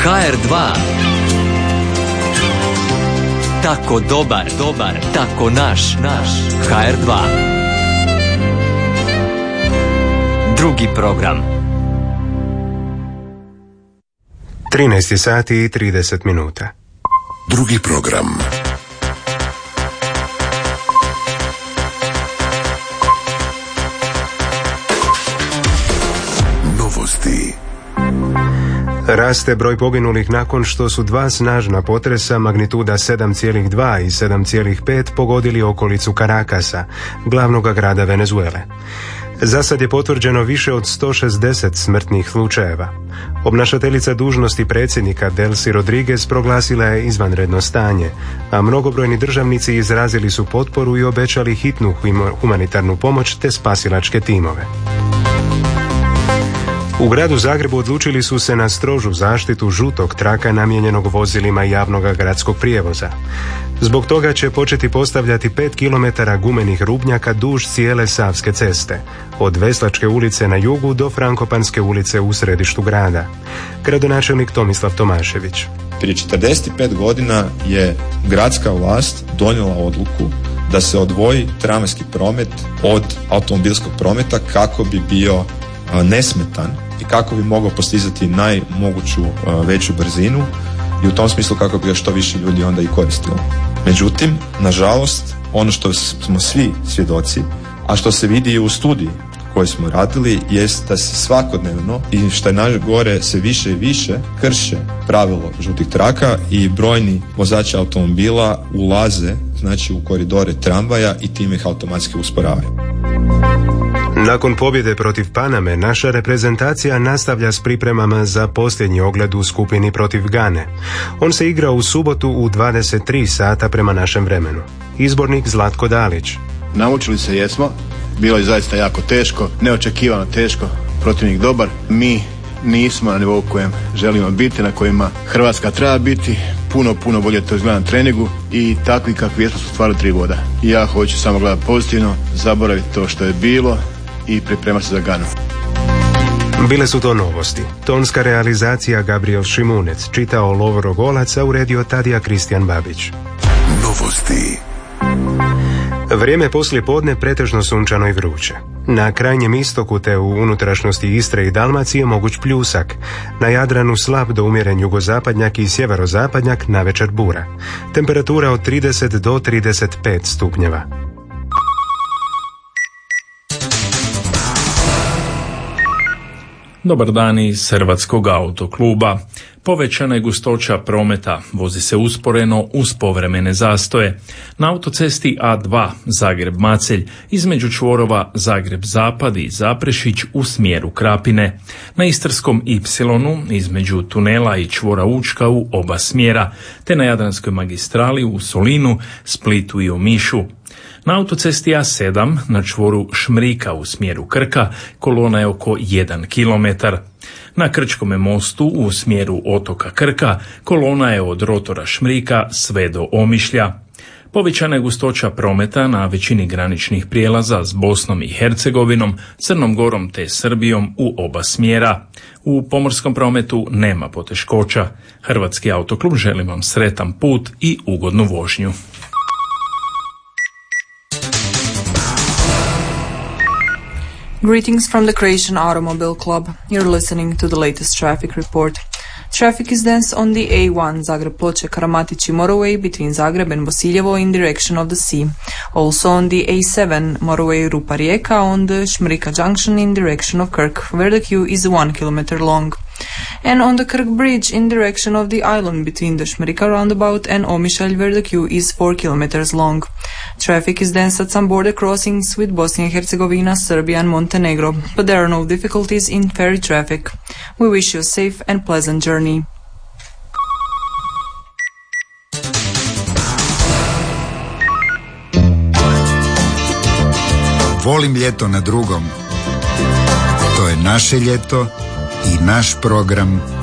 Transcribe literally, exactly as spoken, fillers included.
ha er dva. Tako dobar, dobar, tako naš, naš. ha er dva. Drugi program. trinaest sati i trideset minuta. Drugi program. Novosti. Raste broj poginulih nakon što su dva snažna potresa magnituda sedam zarez dva i sedam zarez pet pogodili okolicu Carakasa, glavnog grada Venezuele. Za sad je potvrđeno više od sto šezdeset smrtnih slučajeva. Obnašateljica dužnosti predsjednika Delcy Rodriguez proglasila je izvanredno stanje, a mnogobrojni državnici izrazili su potporu i obećali hitnu humanitarnu pomoć te spasilačke timove. U gradu Zagrebu odlučili su se na strožu zaštitu žutog traka namijenjenog vozilima javnog gradskog prijevoza. Zbog toga će početi postavljati pet kilometara gumenih rubnjaka duž cijele Savske ceste, od Veslačke ulice na jugu do Frankopanske ulice u središtu grada. Gradonačelnik Tomislav Tomašević. Prije četrdeset pet godina je gradska vlast donijela odluku da se odvoji tramvajski promet od automobilskog prometa kako bi bio nesmetan i kako bi mogao postizati najmoguću veću brzinu i u tom smislu kako bi ga što više ljudi onda i koristilo. Međutim, nažalost, ono što smo svi svjedoci, a što se vidi i u studiji koju smo radili, jest da se svakodnevno i što je najgore se više i više krše pravilo žutih traka i brojni vozači automobila ulaze znači u koridore tramvaja i time ih automatski usporavaju. Nakon pobjede protiv Paname, naša reprezentacija nastavlja s pripremama za posljednji ogled u skupini protiv Gane. On se igra u subotu u dvadeset tri sata prema našem vremenu. Izbornik Zlatko Dalić. Namučili se jesmo, bilo je zaista jako teško, neočekivano teško, protivnik dobar. Mi nismo na nivou kojem želimo biti, na kojima Hrvatska treba biti. Puno, puno bolje to izgleda na treningu i takvi kakvi jesmo su stvarno tri boda. Ja hoću samo gledati pozitivno, zaboraviti to što je bilo i pripremati se za Ganu. Bile su to novosti. Tonska realizacija Gabriel Šimunec, čitao Lovro Golac, a uredio Tadija Kristijan Babić. Novosti. Vrijeme poslije podne pretežno sunčano i vruće. Na krajnjem istoku te u unutrašnjosti Istre i Dalmacije moguć pljusak. Na Jadranu slab do umjeren jugozapadnjak i sjeverozapadnjak, navečer bura. Temperatura od trideset do trideset pet stupnjeva. Dobar dan iz Hrvatskog autokluba. Povećana je gustoća prometa, vozi se usporeno uz povremene zastoje. Na autocesti A dva Zagreb-Macelj između čvorova Zagreb-Zapad i Zaprešić u smjeru Krapine. Na Istarskom Y između tunela i čvora Učka u oba smjera, te na Jadranskoj magistrali u Solinu, Splitu i Omišu. Na autocesti A sedam na čvoru Šmrika u smjeru Krka kolona je oko jedan kilometar. Na Krčkome mostu u smjeru otoka Krka kolona je od rotora Šmrika sve do Omišlja. Povećana je gustoća prometa na većini graničnih prijelaza s Bosnom i Hercegovinom, Crnom Gorom te Srbijom u oba smjera. U pomorskom prometu nema poteškoća. Hrvatski autoklub želi vam sretan put i ugodnu vožnju. Greetings from the Croatian Automobile Club. You're listening to the latest traffic report. Traffic is dense on the A one Zagreb-Ploče-Karamatići motorway between Zagreb and Bosiljevo in direction of the sea. Also on the A seven motorway Rupa-Rijeka on the Šmrika junction in direction of Krk, where the queue is one kilometer long. And on the Krk bridge in direction of the island between the Šmrika roundabout and Omišalj, where the queue is four kilometers long. Traffic is dense at some border crossings with Bosnia and Herzegovina, Serbia and Montenegro, but there are no difficulties in ferry traffic. We wish you a safe and pleasant journey. Volim ljeto na drugom. To je naše ljeto i naš program